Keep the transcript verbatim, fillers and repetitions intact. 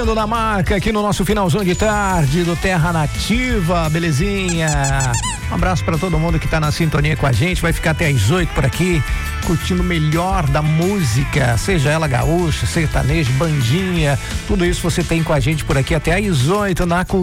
Na marca aqui no nosso finalzão de tarde do Terra Nativa, belezinha? Um abraço para todo mundo que tá na sintonia com a gente, vai ficar até às oito por aqui, curtindo o melhor da música, seja ela gaúcha, sertanejo, bandinha, tudo isso você tem com a gente por aqui até às oito na